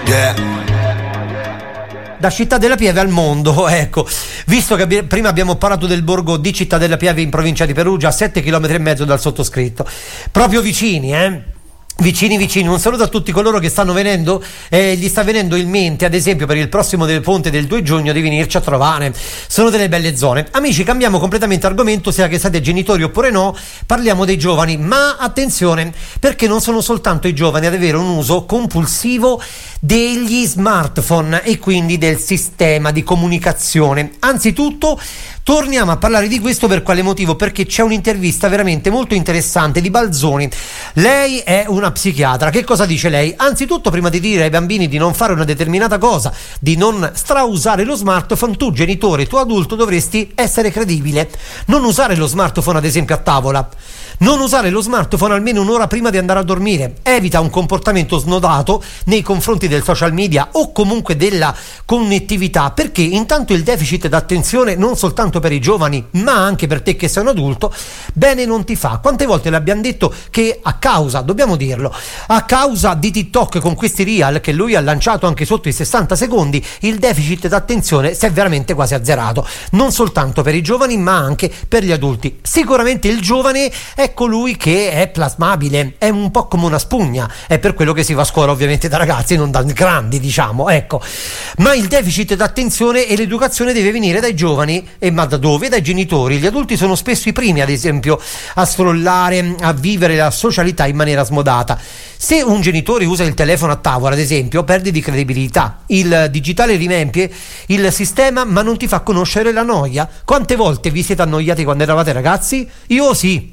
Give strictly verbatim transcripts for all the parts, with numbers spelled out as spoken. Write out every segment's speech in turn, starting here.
Yeah. Da Città della Pieve al mondo, ecco, visto che abbi- prima abbiamo parlato del borgo di Città della Pieve in provincia di Perugia, a sette chilometri e mezzo dal sottoscritto, proprio vicini, eh? Vicini vicini, un saluto a tutti coloro che stanno venendo e eh, gli sta venendo in mente, ad esempio per il prossimo del ponte del due giugno, di venirci a trovare. Sono delle belle zone. Amici, cambiamo completamente argomento, sia che siate genitori oppure no, parliamo dei giovani, ma attenzione, perché non sono soltanto i giovani ad avere un uso compulsivo degli smartphone e quindi del sistema di comunicazione. Anzitutto torniamo a parlare di questo, per quale motivo? Perché c'è un'intervista veramente molto interessante di Balzoni. Lei è una psichiatra. Che cosa dice lei? Anzitutto, prima di dire ai bambini di non fare una determinata cosa, di non strausare lo smartphone, tu genitore, tu adulto dovresti essere credibile. Non usare lo smartphone ad esempio a tavola. Non usare lo smartphone almeno un'ora prima di andare a dormire. Evita un comportamento snodato nei confronti del social media o comunque della connettività, perché intanto il deficit d'attenzione, non soltanto per i giovani ma anche per te che sei un adulto, bene non ti fa. Quante volte l'abbiamo detto che a causa, dobbiamo dirlo, a causa di TikTok con questi reel che lui ha lanciato anche sotto i sessanta secondi, il deficit d'attenzione si è veramente quasi azzerato, non soltanto per i giovani ma anche per gli adulti. Sicuramente il giovane è colui che è plasmabile, è un po' come una spugna, è per quello che si va a scuola ovviamente da ragazzi, non da grandi, diciamo, ecco. Ma il deficit d'attenzione e l'educazione deve venire dai giovani, e ma da dove? Dai genitori. Gli adulti sono spesso i primi, ad esempio, a scrollare, a vivere la socialità in maniera smodata. Se un genitore usa il telefono a tavola, ad esempio, perde di credibilità. Il digitale riempie il sistema ma non ti fa conoscere la noia. Quante volte vi siete annoiati quando eravate ragazzi? Io sì.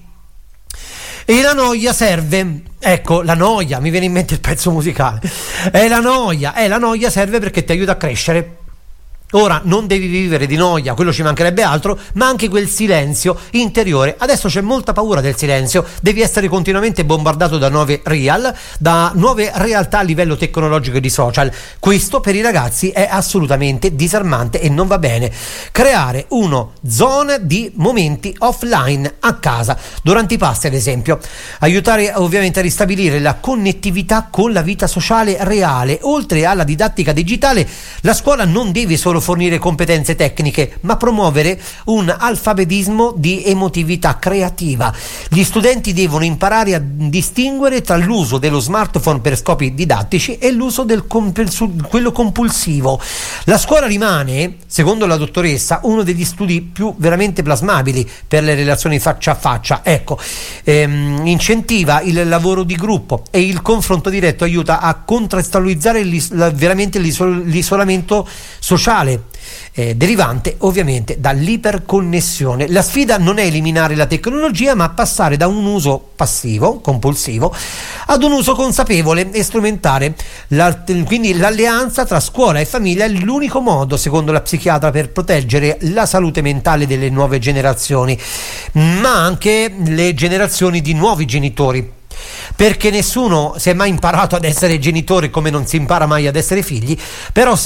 E la noia serve, ecco, la noia, mi viene in mente il pezzo musicale, è la noia, è la noia serve perché ti aiuta a crescere. Ora non devi vivere di noia, quello ci mancherebbe altro, ma anche quel silenzio interiore. Adesso c'è molta paura del silenzio, devi essere continuamente bombardato da nuove real, da nuove realtà a livello tecnologico e di social. Questo per i ragazzi è assolutamente disarmante e non va bene. Creare uno zona di momenti offline a casa, durante i pasti ad esempio. Aiutare ovviamente a ristabilire la connettività con la vita sociale reale. Oltre alla didattica digitale, la scuola non deve solo fornire competenze tecniche, ma promuovere un alfabetismo di emotività creativa. Gli studenti devono imparare a distinguere tra l'uso dello smartphone per scopi didattici e l'uso del compulsu- quello compulsivo. La scuola rimane, secondo la dottoressa, uno degli studi più veramente plasmabili per le relazioni faccia a faccia. Ecco, ehm, incentiva il lavoro di gruppo e il confronto diretto aiuta a contestualizzare l'is- la, veramente l'isol- l'isolamento sociale, Eh, derivante ovviamente dall'iperconnessione. La sfida non è eliminare la tecnologia, ma passare da un uso passivo, compulsivo, ad un uso consapevole e strumentale. La, quindi l'alleanza tra scuola e famiglia è l'unico modo, secondo la psichiatra, per proteggere la salute mentale delle nuove generazioni, ma anche le generazioni di nuovi genitori. Perché nessuno si è mai imparato ad essere genitore come non si impara mai ad essere figli, però